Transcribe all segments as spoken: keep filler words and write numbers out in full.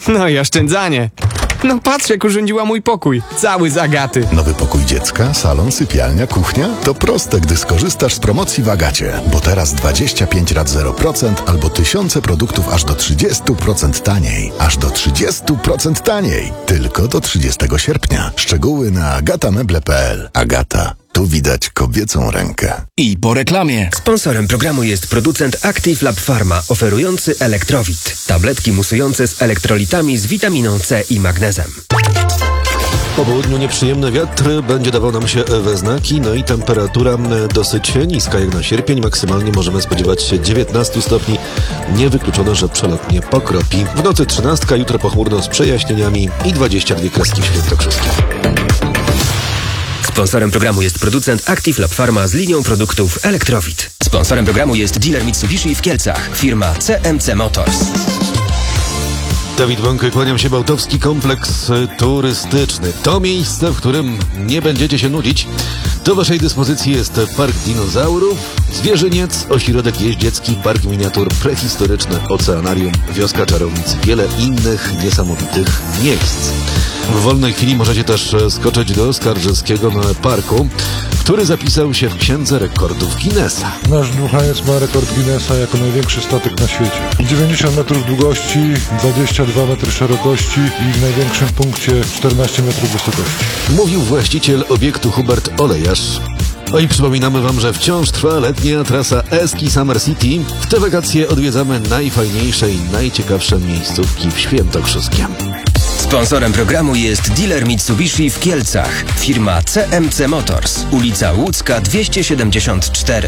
No i oszczędzanie. No patrz, jak urządziła mój pokój. Cały z Agaty. Nowy pokój dziecka, salon, sypialnia, kuchnia? To proste, gdy skorzystasz z promocji w Agacie. Bo teraz dwadzieścia pięć rat zero procent albo tysiące produktów aż do trzydzieści procent taniej. Aż do trzydzieści procent taniej. Tylko do trzydziestego sierpnia. Szczegóły na agatameble kropka p l. Agata. Tu widać kobiecą rękę. I po reklamie. Sponsorem programu jest producent Active Lab Pharma, oferujący Elektrowit. Tabletki musujące z elektrolitami z witaminą C i magnezem. Po południu nieprzyjemny wiatr będzie dawał nam się we znaki, no i temperatura dosyć niska jak na sierpień. Maksymalnie możemy spodziewać się dziewiętnaście stopni. Niewykluczone, że przelotnie pokropi. W nocy trzynastka, jutro pochmurno z przejaśnieniami i dwadzieścia dwie kreski świętokrzyskie. Sponsorem programu jest producent Active Lab Pharma z linią produktów Elektrowit. Sponsorem programu jest dealer Mitsubishi w Kielcach, firma C M C Motors. Dawid Bąk, kłaniam się. Bałtowski kompleks turystyczny. To miejsce, w którym nie będziecie się nudzić. Do waszej dyspozycji jest park dinozaurów, zwierzyniec, ośrodek jeździecki, park miniatur, prehistoryczne oceanarium, wioska czarownic, wiele innych niesamowitych miejsc. W wolnej chwili możecie też skoczyć do Skarżyskiego parku, który zapisał się w Księdze Rekordów Guinnessa. Nasz dmuchaniec ma rekord Guinnessa jako największy statek na świecie. dziewięćdziesiąt metrów długości, dwadzieścia dwa metry szerokości i w największym punkcie czternaście metrów wysokości. Mówił właściciel obiektu Hubert Olejarz. No i przypominamy wam, że wciąż trwa letnia trasa Eski Summer City. W te wakacje odwiedzamy najfajniejsze i najciekawsze miejscówki w Świętokrzyskiem. Sponsorem programu jest dealer Mitsubishi w Kielcach, firma C M C Motors, ulica Łódzka dwieście siedemdziesiąt cztery.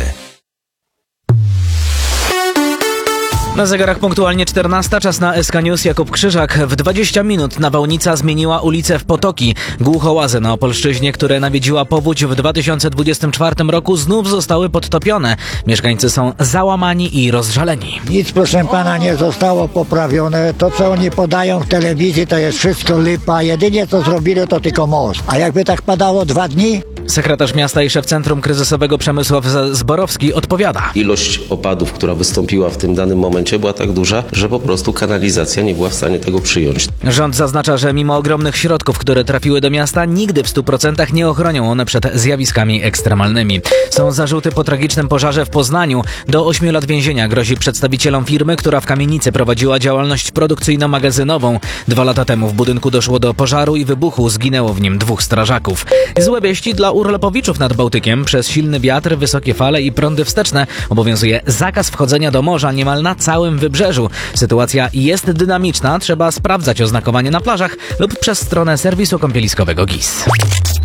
Na zegarach punktualnie czternasta, czas na S K News. Jakub Krzyżak. W dwadzieścia minut nawałnica zmieniła ulicę w Potoki. Głuchołazy na Opolszczyźnie, które nawiedziła powódź w dwa tysiące dwudziestym czwartym roku, znów zostały podtopione. Mieszkańcy są załamani i rozżaleni. Nic, proszę pana, nie zostało poprawione. To, co oni podają w telewizji, to jest wszystko lipa. Jedynie co zrobili, to tylko most. A jakby tak padało dwa dni? Sekretarz miasta i szef Centrum Kryzysowego Przemysław Zborowski odpowiada. Ilość opadów, która wystąpiła w tym danym momencie, była tak duża, że po prostu kanalizacja nie była w stanie tego przyjąć. Rząd zaznacza, że mimo ogromnych środków, które trafiły do miasta, nigdy w stu procentach nie ochronią one przed zjawiskami ekstremalnymi. Są zarzuty po tragicznym pożarze w Poznaniu. Do ośmiu lat więzienia grozi przedstawicielom firmy, która w kamienicy prowadziła działalność produkcyjno-magazynową. Dwa lata temu w budynku doszło do pożaru i wybuchu. Zginęło w nim dwóch strażaków. Złe wieści dla urlopowiczów nad Bałtykiem. Przez silny wiatr, wysokie fale i prądy wsteczne obowiązuje zakaz wchodzenia do morza niemal na całym wybrzeżu. Sytuacja jest dynamiczna, trzeba sprawdzać oznakowanie na plażach lub przez stronę serwisu kąpieliskowego G I S.